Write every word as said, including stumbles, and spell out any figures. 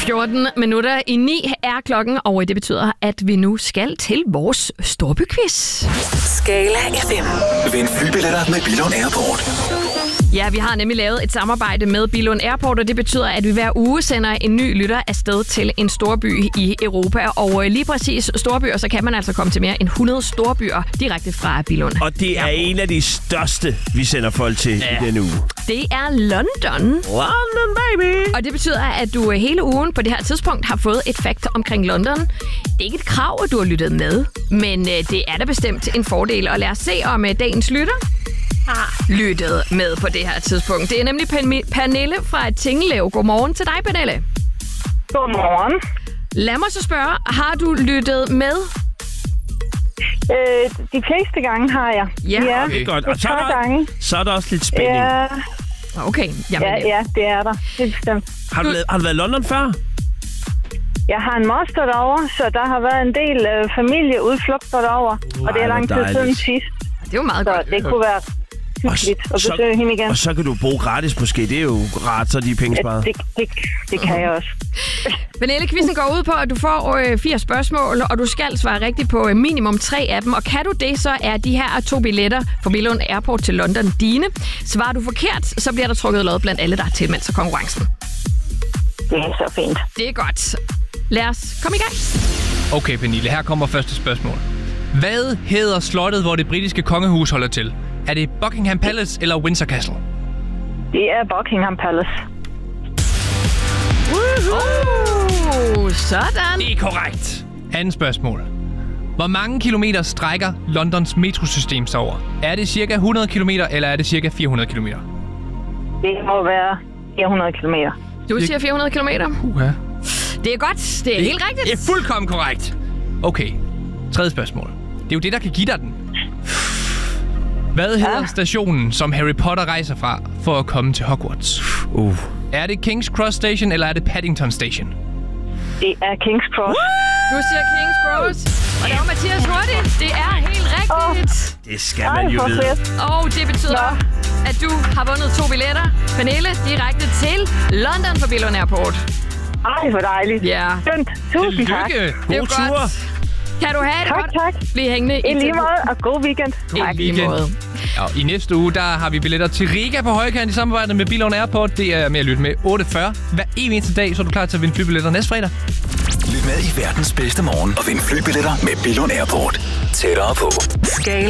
fjorten minutter i ni er klokken, og det betyder, at vi nu skal til vores storbyquiz. Skala F M. Vind flybilletter med Billund Airport. Ja, vi har nemlig lavet et samarbejde med Billund Airport, og det betyder, at vi hver uge sender en ny lytter afsted til en storby i Europa. Og lige præcis storbyer, så kan man altså komme til mere end hundrede storbyer direkte fra Billund. Og det er en af de største, vi sender folk til ja. i denne uge. Det er London. London, baby! Og det betyder, at du hele ugen på det her tidspunkt har fået et fakt omkring London. Det er ikke et krav, at du har lyttet med, men det er da bestemt en fordel. Og lad os se, om dagens lytter har lyttet med på det her tidspunkt. Det er nemlig Pernille fra Tinglev. Godmorgen til dig, Pernille. Godmorgen. Lad mig så spørge, har du lyttet med? Øh, de fleste gange har jeg. Ja, ja okay, godt. Og så er, der, gange. så er der også lidt spænding. Ja, Okay, jamen, ja, ja, det er der. Det er bestemt. Har, du, har du været i London før? Jeg har en moster derovre, så der har været en del øh, familieudflugter derovre. Wow, og det er lang tid siden sidst. det er jo meget så godt. det kunne være hyggeligt at besøge hende igen. Og så kan du bo gratis måske. Det er jo rart, så de penge sparet. Det, det, det kan jeg også. Pernille, quizzen går ud på, at du får øh, fire spørgsmål, og du skal svare rigtigt på øh, minimum tre af dem. Og kan du det, så er de her to billetter fra Billund Airport til London dine. Svarer du forkert, så bliver der trukket lod blandt alle, der har tilmeldt sig konkurrencen. Det er så fint. Det er godt. Lad os komme i gang. Okay, Pernille, her kommer første spørgsmål. Hvad hedder slottet, hvor det britiske kongehus holder til? Er det Buckingham Palace eller Windsor Castle? Det er Buckingham Palace. Uh, sådan. Det er korrekt. Andet spørgsmål. Hvor mange kilometer strækker Londons metrosystem sig over? Er det cirka hundrede kilometer, eller er det cirka fire hundrede kilometer? Det må være fire hundrede kilometer. Du siger fire hundrede kilometer. Uha. Det er godt. Det er det, helt rigtigt. Det er fuldkommen korrekt. Okay. Tredje spørgsmål. Det er jo det, der kan give dig den. Hvad hedder ja. stationen, som Harry Potter rejser fra for at komme til Hogwarts? Uh. Er det King's Cross Station, eller er det Paddington Station? Det er King's Cross. Du siger King's Cross. Og der var Mathias hurtigt. Det er helt rigtigt. Oh. Det skal man jo vide. Og det betyder, ja. at du har vundet to billetter. Pernille, direkte til London for Billund Airport. Ej, hvor dejligt. Ja. Skønt. Tusind tak. Det er jo tur. godt. Kan du have det tak, godt? Tak, tak. Bliv hængende. I lige måde, og god weekend. God tak. weekend. Og i næste uge, der har vi billetter til Riga på højkant i samarbejde med Billund Airport. Det er med at lytte med otte fyrre. Hver evig eneste dag, så er du klar til at vinde flybilletter næste fredag. Lyt med i verdens bedste morgen og vind flybilletter med Billund Airport. Tættere på. Skala